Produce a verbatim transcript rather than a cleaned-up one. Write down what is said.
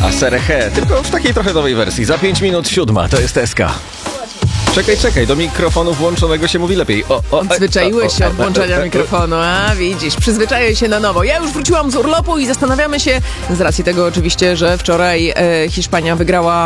Serehe, tylko w takiej trochę nowej wersji. Za pięć minut siódma, to jest Eska. Czekaj, czekaj, do mikrofonu włączonego się mówi lepiej. O, o, Odzwyczaiłeś się o, o, od włączania o, o, mikrofonu, a widzisz, przyzwyczaję się na nowo. Ja już wróciłam z urlopu i zastanawiamy się, z racji tego oczywiście, że wczoraj e, Hiszpania wygrała